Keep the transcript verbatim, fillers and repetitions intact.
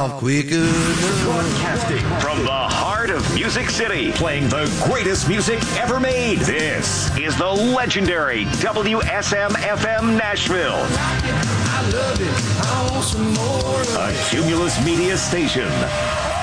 off quicker. Broadcasting from the heart of Music City, playing the greatest music ever made. This is the legendary W S M F M Nashville. I love it. I want some more. A Cumulus Media station.